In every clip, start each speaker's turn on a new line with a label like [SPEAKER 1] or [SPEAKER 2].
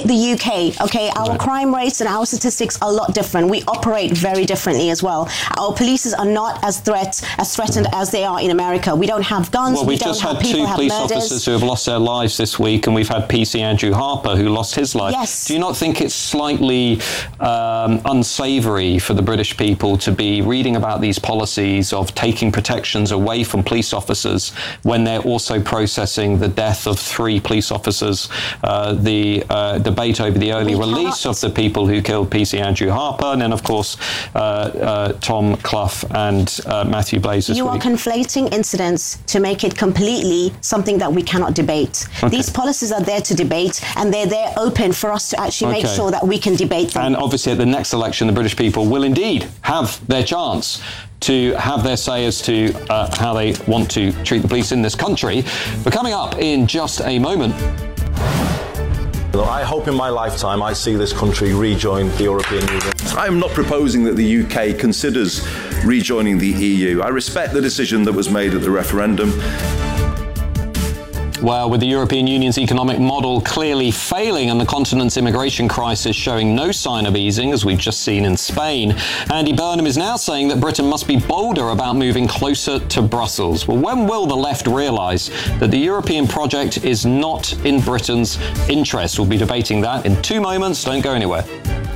[SPEAKER 1] at the UK, okay, our crime rates and our statistics are a lot different. We operate very differently as well. Our police are not as threatened as they are in America. We don't have guns.
[SPEAKER 2] Well, we've just had two police officers who have lost their lives this week, and we've had PC Andrew Harper who lost his life.
[SPEAKER 1] Yes.
[SPEAKER 2] Do you not think it's slightly unsavoury for the British people to be reading about these policies of taking protections away from police officers when they're also processing the death of 3 police officers, the debate over the early release of the people who killed PC Andrew Harper, and then, of course, Tom Clough and Matthew Blaze this week?
[SPEAKER 1] You are conflating incidents to make it completely something that we cannot debate. Okay. These policies are there to debate, and they're there open for us to actually make sure that we can debate them.
[SPEAKER 2] And obviously at the next election, the British people will indeed have their chance to have their say as to how they want to treat the police in this country. But coming up in just a moment.
[SPEAKER 3] I hope in my lifetime I see this country rejoin the European Union.
[SPEAKER 4] I'm not proposing that the UK considers rejoining the EU. I respect the decision that was made at the referendum.
[SPEAKER 2] Well, with the European Union's economic model clearly failing and the continent's immigration crisis showing no sign of easing, as we've just seen in Spain, Andy Burnham is now saying that Britain must be bolder about moving closer to Brussels. Well, when will the left realise that the European project is not in Britain's interest? We'll be debating that in 2 moments. Don't go anywhere.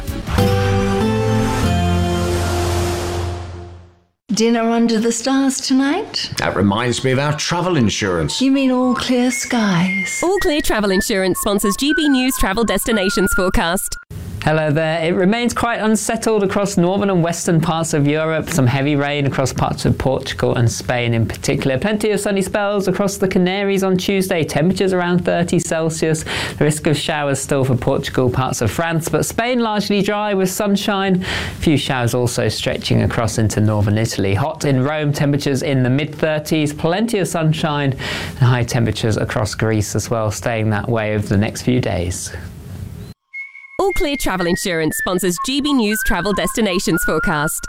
[SPEAKER 5] Dinner under the stars tonight?
[SPEAKER 6] That reminds me of our travel insurance.
[SPEAKER 5] You mean All Clear Skies?
[SPEAKER 7] All Clear Travel Insurance sponsors GB News Travel Destinations Forecast.
[SPEAKER 8] Hello there. It remains quite unsettled across northern and western parts of Europe. Some heavy rain across parts of Portugal and Spain in particular. Plenty of sunny spells across the Canaries on Tuesday. Temperatures around 30 Celsius. The risk of showers still for Portugal, parts of France, but Spain largely dry with sunshine. A few showers also stretching across into northern Italy. Hot in Rome, temperatures in the mid-30s. Plenty of sunshine and high temperatures across Greece as well, staying that way over the next few days.
[SPEAKER 7] All Clear Travel Insurance sponsors GB News Travel Destinations Forecast.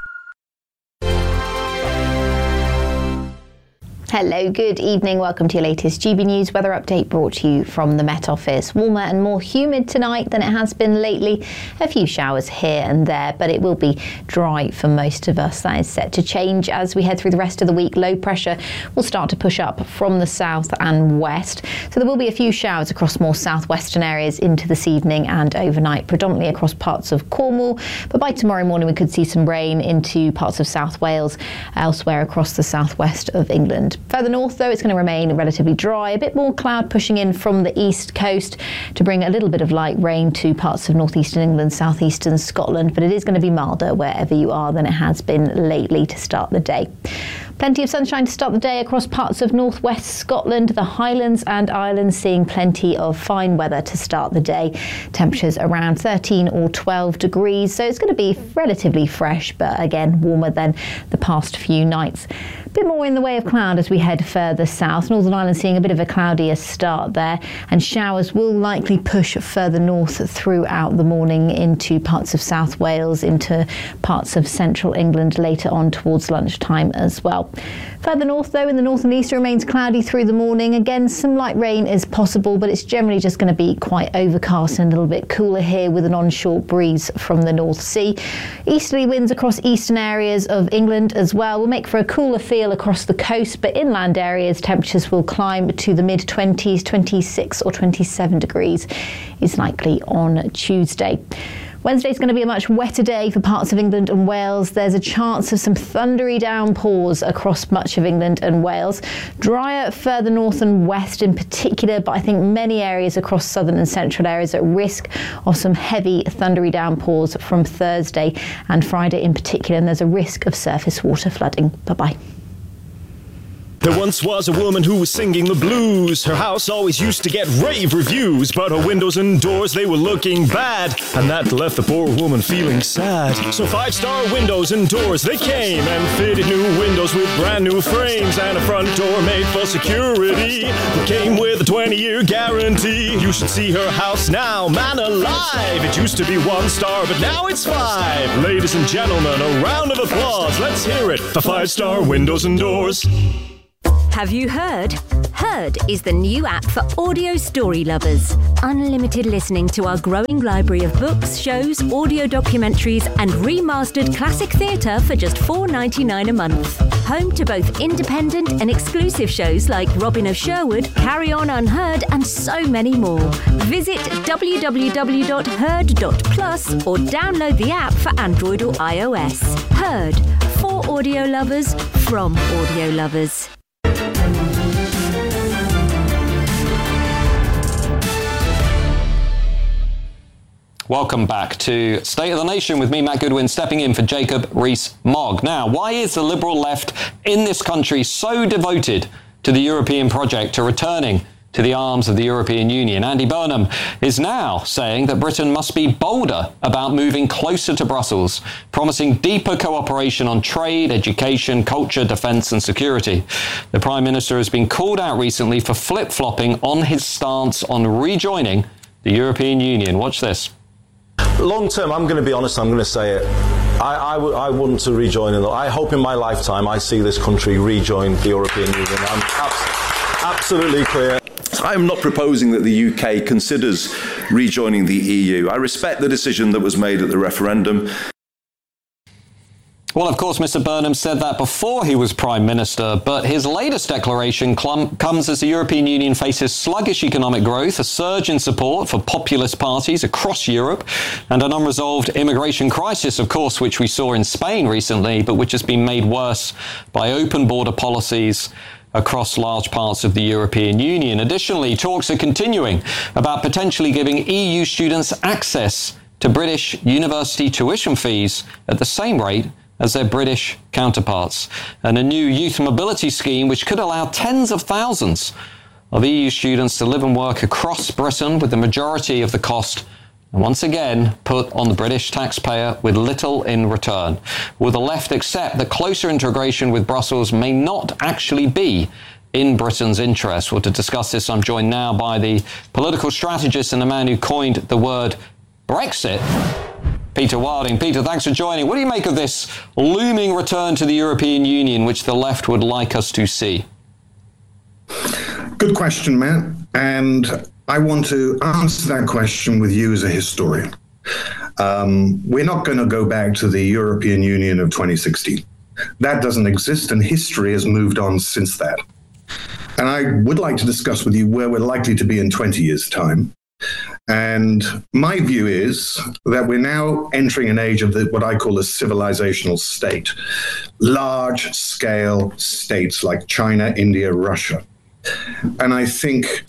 [SPEAKER 9] Hello, good evening. Welcome to your latest GB News weather update brought to you from the Met Office. Warmer and more humid tonight than it has been lately. A few showers here and there, but it will be dry for most of us. That is set to change as we head through the rest of the week. Low pressure will start to push up from the south and west. So there will be a few showers across more southwestern areas into this evening and overnight, predominantly across parts of Cornwall. But by tomorrow morning, we could see some rain into parts of South Wales, elsewhere across the southwest of England. Further north, though, it's going to remain relatively dry. A bit more cloud pushing in from the east coast to bring a little bit of light rain to parts of northeastern England, southeastern Scotland, but it is going to be milder wherever you are than it has been lately to start the day. Plenty of sunshine to start the day across parts of northwest Scotland, the Highlands and Islands seeing plenty of fine weather to start the day. Temperatures around 13 or 12 degrees, so it's going to be relatively fresh, but again warmer than the past few nights. A bit more in the way of cloud as we head further south. Northern Ireland seeing a bit of a cloudier start there, and showers will likely push further north throughout the morning into parts of South Wales, into parts of central England later on towards lunchtime as well. Further north, though, in the north and east, it remains cloudy through the morning. Again, some light rain is possible, but it's generally just going to be quite overcast and a little bit cooler here with an onshore breeze from the North Sea. Easterly winds across eastern areas of England as well will make for a cooler feel across the coast, but inland areas temperatures will climb to the mid-20s, 26 or 27 degrees is likely on Tuesday. Wednesday's going to be a much wetter day for parts of England and Wales. There's a chance of some thundery downpours across much of England and Wales. Drier further north and west in particular, but I think many areas across southern and central areas at risk of some heavy thundery downpours from Thursday and Friday in particular, and there's a risk of surface water flooding. Bye-bye.
[SPEAKER 10] There once was a woman who was singing the blues. Her house always used to get rave reviews, but her windows and doors, they were looking bad, and that left the poor woman feeling sad. So 5-star windows and doors, they came and fitted new windows with brand new frames and a front door made for security that came with a 20-year guarantee. You should see her house now, man alive. It used to be 1 star, but now it's 5. Ladies and gentlemen, a round of applause. Let's hear it for 5-star windows and doors.
[SPEAKER 11] Have you heard? Heard is the new app for audio story lovers. Unlimited listening to our growing library of books, shows, audio documentaries, and remastered classic theatre for just $4.99 a month. Home to both independent and exclusive shows like Robin of Sherwood, Carry On Unheard, and so many more. Visit www.heard.plus or download the app for Android or iOS. Heard, for audio lovers, from audio lovers.
[SPEAKER 2] Welcome back to State of the Nation with me, Matt Goodwin, stepping in for Jacob Rees-Mogg. Now, why is the Liberal left in this country so devoted to the European project, to returning to the arms of the European Union? Andy Burnham is now saying that Britain must be bolder about moving closer to Brussels, promising deeper cooperation on trade, education, culture, defence and security. The Prime Minister has been called out recently for flip-flopping on his stance on rejoining the European Union. Watch this.
[SPEAKER 3] Long term, I'm going to be honest, I'm going to say it. I want to rejoin. I hope in my lifetime I see this country rejoin the European Union. I'm absolutely clear.
[SPEAKER 4] I am not proposing that the UK considers rejoining the EU. I respect the decision that was made at the referendum.
[SPEAKER 2] Well, of course, Mr. Burnham said that before he was Prime Minister, but his latest declaration comes as the European Union faces sluggish economic growth, a surge in support for populist parties across Europe, and an unresolved immigration crisis, of course, which we saw in Spain recently, but which has been made worse by open border policies across large parts of the European Union. Additionally, talks are continuing about potentially giving EU students access to British university tuition fees at the same rate as their British counterparts, and a new youth mobility scheme which could allow tens of thousands of EU students to live and work across Britain with the majority of the cost, and once again put on the British taxpayer with little in return. Will the left accept that closer integration with Brussels may not actually be in Britain's interest? Well, to discuss this, I'm joined now by the political strategist and the man who coined the word Brexit, Peter Wilding. Peter, thanks for joining. What do you make of this looming return to the European Union, which the left would like us to see?
[SPEAKER 12] Good question, Matt. And I want to answer that question with you as a historian. We're not going to go back to the European Union of 2016. That doesn't exist, and history has moved on since that. And I would like to discuss with you where we're likely to be in 20 years' time. And my view is that we're now entering an age of what I call a civilizational state. Large-scale states like China, India, Russia. And I think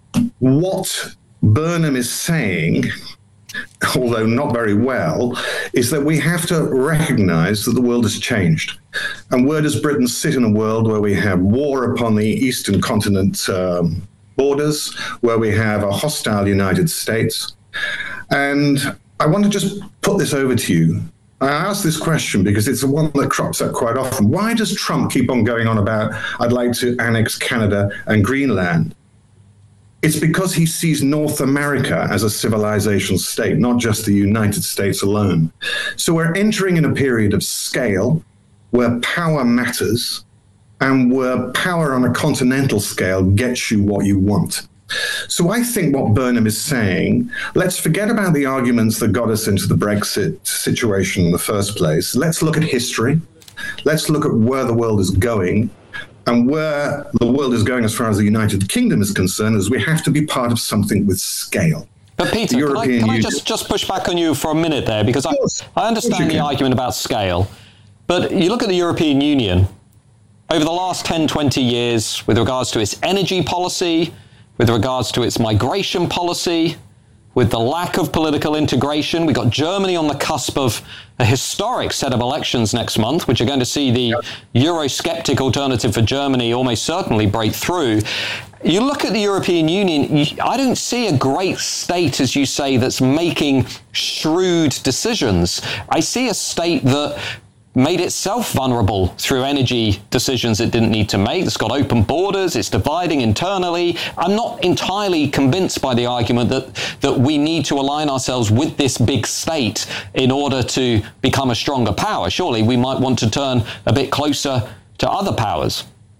[SPEAKER 12] what Burnham is saying, although not very well, is that we have to recognize that the world has changed. And where does Britain sit in a world where we have war upon the eastern continent borders, where we have a hostile United States? And I want to just put this over to you. I ask this question because it's the one that crops up quite often. Why does Trump keep on going on about, I'd like to annex Canada and Greenland? It's because he sees North America as a civilizational state, not just the United States alone. So we're entering in a period of scale where power matters, and where power on a continental scale gets you what you want. So I think what Burnham is saying, let's forget about the arguments that got us into the Brexit situation in the first place. Let's look at history. Let's look at where the world is going. And where the world is going as far as the United Kingdom is concerned is we have to be part of something with scale.
[SPEAKER 2] But Peter, can I just push back on you for a minute there? Because I understand the argument about scale. But you look at the European Union, over the last 10, 20 years, with regards to its energy policy, with regards to its migration policy, with the lack of political integration, we've got Germany on the cusp of a historic set of elections next month, which are going to see the Eurosceptic Alternative for Germany almost certainly break through. You look at the European Union, I don't see a great state, as you say, that's making shrewd decisions. I see a state that made itself vulnerable through energy decisions it didn't need to make. It's got open borders, it's dividing internally. I'm not entirely convinced by the argument that we need to align ourselves with this big state in order to become a stronger power. Surely we might want to turn a bit closer to other powers.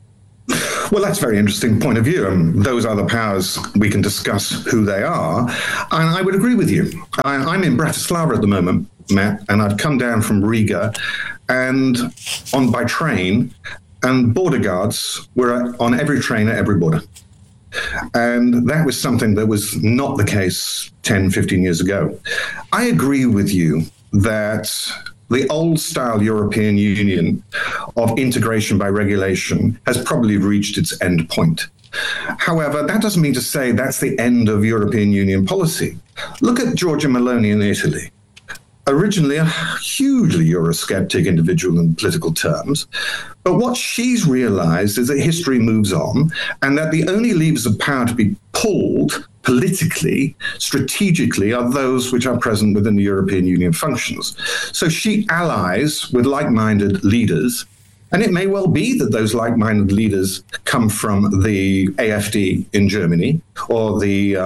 [SPEAKER 12] Well, that's a very interesting point of view. And those other powers, we can discuss who they are. And I would agree with you. I'm in Bratislava at the moment, Matt, and I've come down from Riga and by train, and border guards were on every train at every border. And that was something that was not the case 10, 15 years ago. I agree with you that the old-style European Union of integration by regulation has probably reached its end point. However, that doesn't mean to say that's the end of European Union policy. Look at Giorgia Meloni in Italy. Originally a hugely Eurosceptic individual in political terms, but what she's realized is that history moves on and that the only levers of power to be pulled politically, strategically, are those which are present within the European Union functions. So she allies with like-minded leaders, and it may well be that those like-minded leaders come from the AfD in Germany or the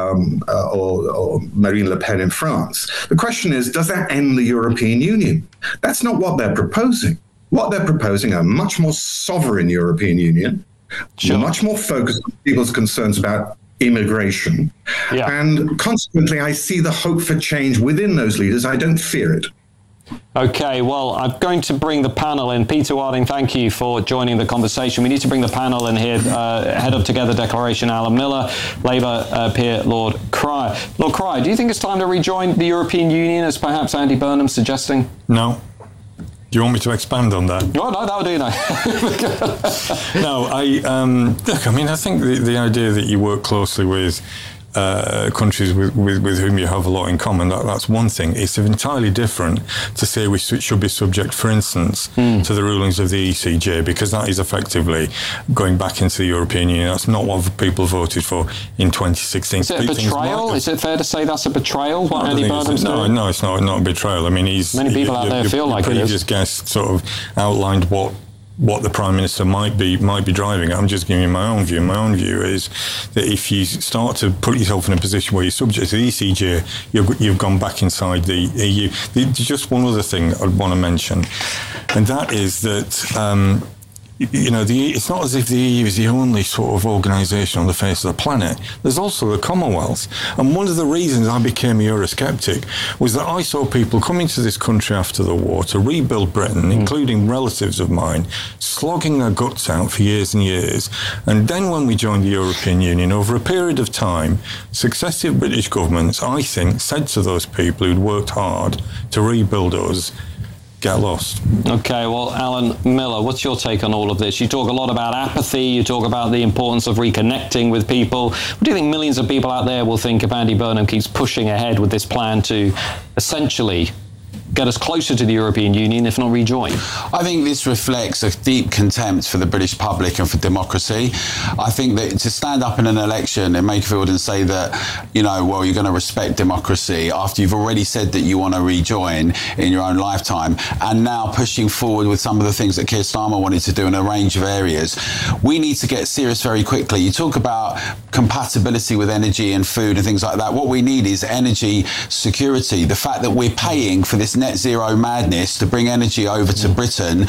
[SPEAKER 12] or Marine Le Pen in France. The question is, does that end the European Union? That's not what they're proposing. What they're proposing are a much more sovereign European Union, much more focused on people's concerns about immigration. And consequently, I see the hope for change within those leaders. I don't fear it.
[SPEAKER 2] Okay, well, I'm going to bring the panel in. Peter Wilding, thank you for joining the conversation. We need to bring the panel in here. Head of Together Declaration, Alan Miller, Labour peer, Lord Cryer. Lord Cryer, do you think it's time to rejoin the European Union, as perhaps Andy Burnham's suggesting?
[SPEAKER 13] No. Do you want me to expand on that?
[SPEAKER 2] Oh, no, that'll do now.
[SPEAKER 13] No, look, I mean, I think the idea that you work closely with countries with whom you have a lot in common, that's one thing. It's entirely different to say we should be subject, for instance, to the rulings of the ECJ, because that is effectively going back into the European Union. That's not what people voted for in 2016.
[SPEAKER 2] Is it a betrayal? Is it fair to say that's a betrayal, what Andy Burnham's doing?
[SPEAKER 13] No, it's not a betrayal. I mean, many
[SPEAKER 2] people out there feel like it is.
[SPEAKER 13] The previous guest sort of outlined what the Prime Minister might be driving at. I'm just giving you my own view. My own view is that if you start to put yourself in a position where you're subject to the ECJ, you've gone back inside the EU. Just one other thing I'd want to mention, and that is that it's not as if the EU is the only sort of organisation on the face of the planet. There's also the Commonwealth. And one of the reasons I became a Eurosceptic was that I saw people coming to this country after the war to rebuild Britain, including relatives of mine, slogging their guts out for years and years. And then when we joined the European Union, over a period of time, successive British governments, I think, said to those people who'd worked hard to rebuild us, get lost.
[SPEAKER 2] Okay, well, Alan Miller, what's your take on all of this? You talk a lot about apathy, you talk about the importance of reconnecting with people. What do you think millions of people out there will think if Andy Burnham keeps pushing ahead with this plan to essentially get us closer to the European Union, if not rejoin?
[SPEAKER 14] I think this reflects a deep contempt for the British public and for democracy. I think that to stand up in an election in Makerfield and say that, you're going to respect democracy after you've already said that you want to rejoin in your own lifetime, and now pushing forward with some of the things that Keir Starmer wanted to do in a range of areas, we need to get serious very quickly. You talk about compatibility with energy and food and things like that. What we need is energy security. The fact that we're paying for this net zero madness to bring energy over to Britain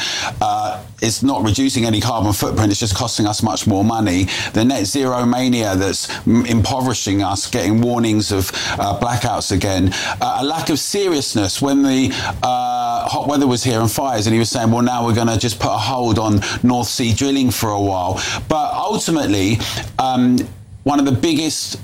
[SPEAKER 14] is not reducing any carbon footprint, it's just costing us much more money. The net zero mania that's impoverishing us, getting warnings of blackouts again, a lack of seriousness when the hot weather was here and fires, and he was saying, well, now we're going to just put a hold on North Sea drilling for a while. But ultimately, one of the biggest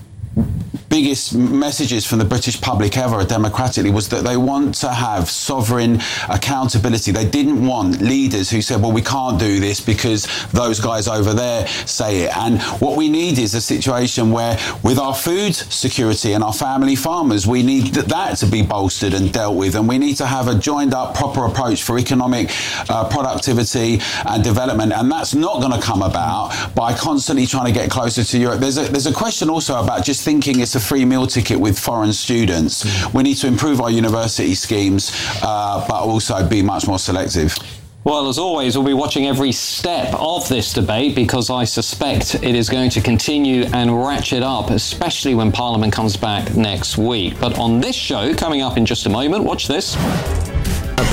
[SPEAKER 14] messages from the British public ever democratically was that they want to have sovereign accountability. They didn't want leaders who said, well, we can't do this because those guys over there say it. And what we need is a situation where with our food security and our family farmers, we need that to be bolstered and dealt with. And we need to have a joined up proper approach for economic productivity and development. And that's not going to come about by constantly trying to get closer to Europe. There's a question also about just thinking it's a free meal ticket with foreign students. We need to improve our university schemes, but also be much more selective.
[SPEAKER 2] Well, as always, we'll be watching every step of this debate because I suspect it is going to continue and ratchet up, especially when Parliament comes back next week. But on this show, coming up in just a moment, watch this.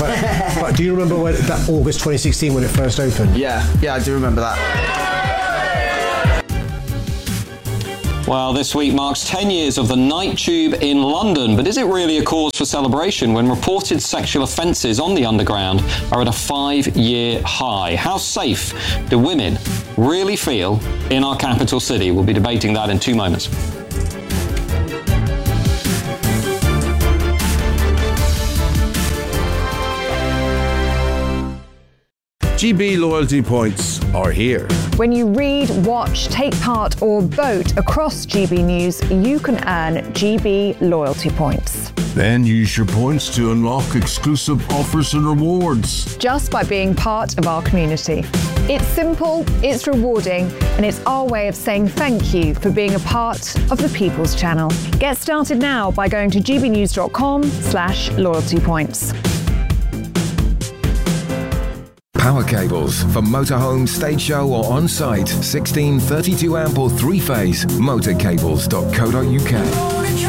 [SPEAKER 15] But do you remember that August 2016 when it first opened?
[SPEAKER 16] Yeah, I do remember that.
[SPEAKER 2] Well, this week marks 10 years of the Night Tube in London, but is it really a cause for celebration when reported sexual offences on the Underground are at a 5-year high? How safe do women really feel in our capital city? We'll be debating that in 2 moments.
[SPEAKER 15] GB loyalty points are here.
[SPEAKER 16] When you read, watch, take part or vote across GB News, you can earn GB loyalty points.
[SPEAKER 15] Then use your points to unlock exclusive offers and rewards.
[SPEAKER 16] Just by being part of our community. It's simple, it's rewarding, and it's our way of saying thank you for being a part of the People's Channel. Get started now by going to gbnews.com/loyalty points.
[SPEAKER 17] Power cables for motorhome, stage show or on-site. 16, 32 amp or 3-phase. Motorcables.co.uk.